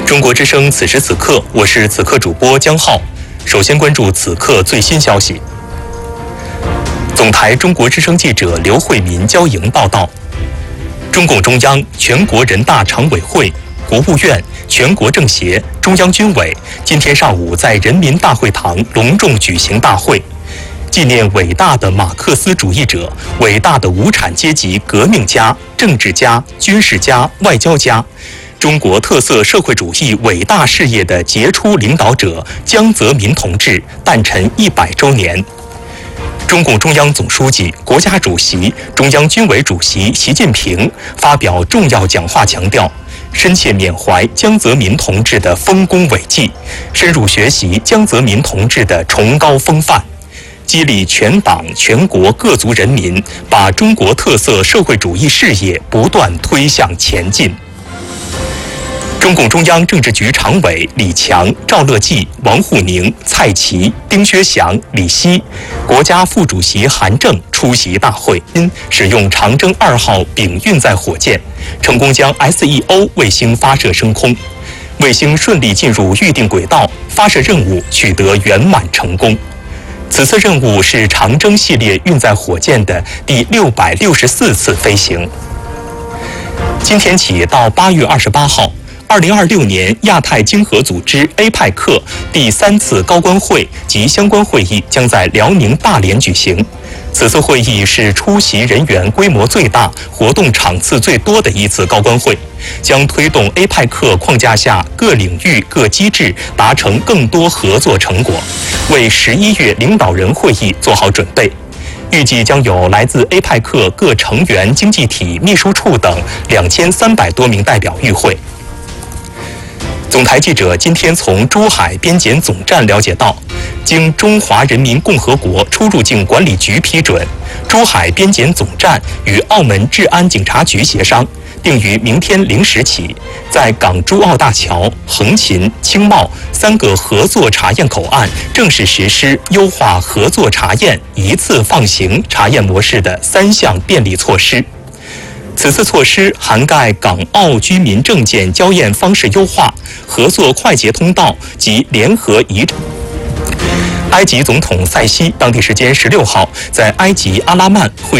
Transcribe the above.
中国之声此时此刻，我是此刻主播江浩。首先关注此刻最新消息。总台中国之声记者刘慧民交营报道：中共中央、全国人大常委会、国务院、全国政协、中央军委今天上午在人民大会堂隆重举行大会，纪念伟大的马克思主义者、伟大的无产阶级革命家、政治家、军事家、外交家，中国特色社会主义伟大事业的杰出领导者江泽民同志诞辰100周年。中共中央总书记、国家主席、中央军委主席习近平发表重要讲话，强调深切缅怀江泽民同志的丰功伟绩，深入学习江泽民同志的崇高风范，激励全党全国各族人民把中国特色社会主义事业不断推向前进。中共中央政治局常委李强、赵乐际、王沪宁、蔡奇、丁薛祥、李希，国家副主席韩正出席大会。使用长征2号丙运载火箭，成功将 SEO 卫星发射升空，卫星顺利进入预定轨道，发射任务取得圆满成功。此次任务是长征系列运载火箭的第664次飞行。今天起到8月28号。2026年亚太经合组织 APEC 第3次高官会及相关会议将在辽宁大连举行。此次会议是出席人员规模最大、活动场次最多的一次高官会，将推动 APEC 框架下各领域各机制达成更多合作成果，为11月领导人会议做好准备。预计将有来自 APEC 各成员经济体秘书处等2300多名代表与会。总台记者今天从珠海边检总站了解到，经中华人民共和国出入境管理局批准，珠海边检总站与澳门治安警察局协商，定于明天0时起，在港珠澳大桥、横琴、青茂3个合作查验口岸正式实施优化合作查验一次放行查验模式的3项便利措施。此次措施涵盖港澳居民证件交验方式优化、合作快捷通道及联合移证。埃及总统塞西当地时间16号在埃及阿拉曼会